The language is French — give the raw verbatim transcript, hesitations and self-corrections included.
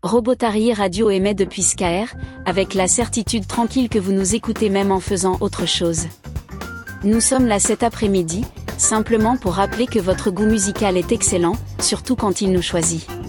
Robotary Radio émet depuis Skaer, avec la certitude tranquille que vous nous écoutez même en faisant autre chose. Nous sommes là cet après-midi, simplement pour rappeler que votre goût musical est excellent, surtout quand il nous choisit.